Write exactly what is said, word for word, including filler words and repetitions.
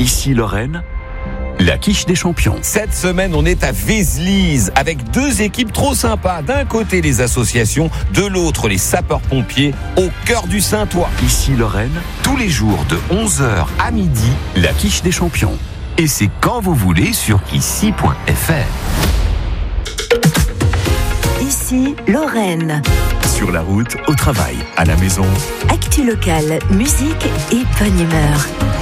Ici Lorraine, la quiche des champions. Cette semaine, on est à Vézelise avec deux équipes trop sympas. D'un côté, les associations, de l'autre, les sapeurs-pompiers au cœur du Saintois. Ici Lorraine, tous les jours de onze heures à midi, la quiche des champions. Et c'est quand vous voulez sur ici point f r. Ici Lorraine. Sur la route, au travail, à la maison. Actu locale, musique et bonne humeur.